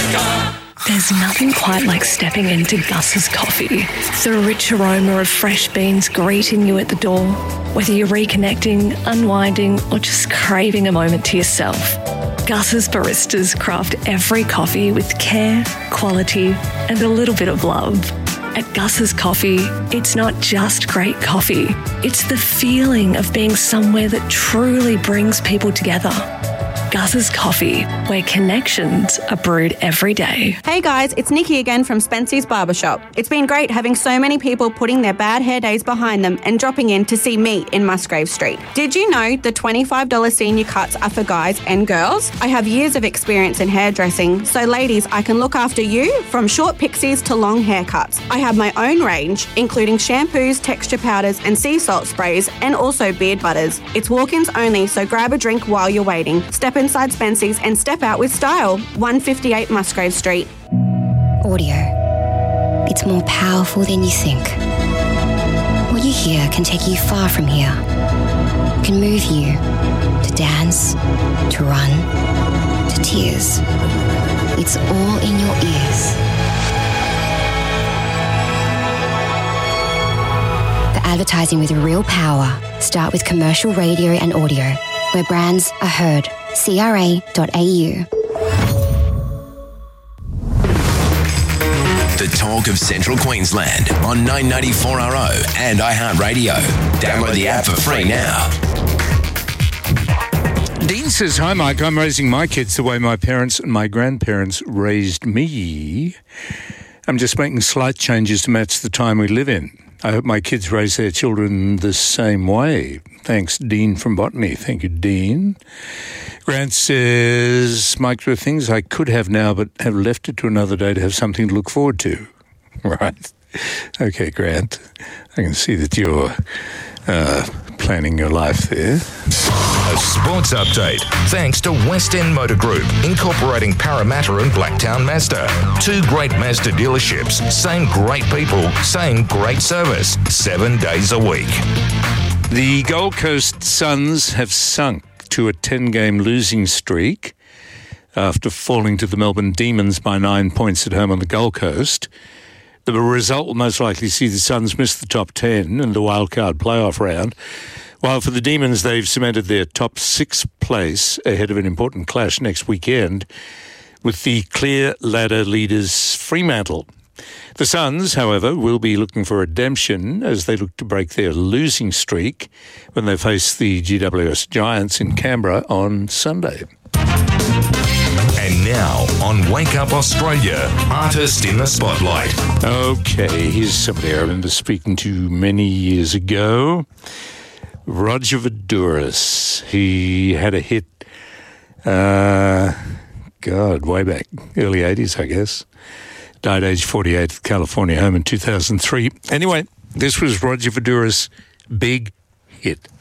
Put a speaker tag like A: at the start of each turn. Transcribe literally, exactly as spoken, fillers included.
A: There's nothing quite like stepping into Gus's Coffee. The rich aroma of fresh beans greeting you at the door. Whether you're reconnecting, unwinding, or just craving a moment to yourself, Gus's baristas craft every coffee with care, quality, and a little bit of love. At Gus's Coffee, it's not just great coffee. It's the feeling of being somewhere that truly brings people together. Gus's Coffee, where connections are brewed every day.
B: Hey guys, it's Nikki again from Spency's Barbershop. It's been great having so many people putting their bad hair days behind them and dropping in to see me in Musgrave Street. Did you know the twenty-five dollars senior cuts are for guys and girls? I have years of experience in hairdressing, so ladies, I can look after you from short pixies to long haircuts. I have my own range, including shampoos, texture powders and sea salt sprays, and also beard butters. It's walk-ins only, so grab a drink while you're waiting. Step inside Spency's and step out with style. one fifty-eight Musgrave Street.
C: Audio. It's more powerful than you think. What you hear can take you far from here. It can move you to dance, to run, to tears. It's all in your ears. For advertising with real power, start with commercial radio and audio, where brands are heard. C R A dot A U.
D: The talk of Central Queensland on nine ninety-four R O and iHeartRadio. Download the app for free now.
E: Dean says, hi Mike, I'm raising my kids the way my parents and my grandparents raised me. I'm just making slight changes to match the time we live in. I hope my kids raise their children the same way. Thanks, Dean from Botany. Thank you, Dean. Grant says, Mike, there are things I could have now but have left it to another day to have something to look forward to. Right. Okay, Grant. I can see that you're uh, planning your life there.
F: A sports update, thanks to West End Motor Group, incorporating Parramatta and Blacktown Mazda. Two great Mazda dealerships, same great people, same great service, seven days a week.
E: The Gold Coast Suns have sunk to a ten-game losing streak after falling to the Melbourne Demons by nine points at home on the Gold Coast. The result will most likely see the Suns miss the top ten in the wildcard playoff round, while for the Demons they've cemented their top six place ahead of an important clash next weekend with the clear ladder leaders Fremantle. The Suns, however, will be looking for redemption as they look to break their losing streak when they face the G W S Giants in Canberra on Sunday.
F: And now, on Wake Up Australia, Artist in the Spotlight.
E: Okay, here's somebody I remember speaking to many years ago. Roger Voudouris. He had a hit, uh, God, way back, early eighties, I guess. Died age forty-eight at California home in two thousand three. Anyway, this was Roger Voudouris' big hit.